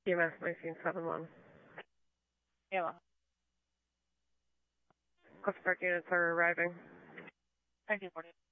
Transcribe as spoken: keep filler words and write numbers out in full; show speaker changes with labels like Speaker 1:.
Speaker 1: E M S nineteen seven one.
Speaker 2: Yeah.
Speaker 1: Coast Park units are arriving.
Speaker 2: nineteen forty.